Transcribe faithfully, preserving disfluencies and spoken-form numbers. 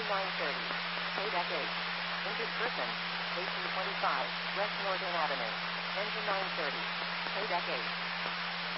nine thirty. Kodak eight. Injured person. eighteen twenty-five. West Northern Avenue. Engine nine thirty. Kodak eight.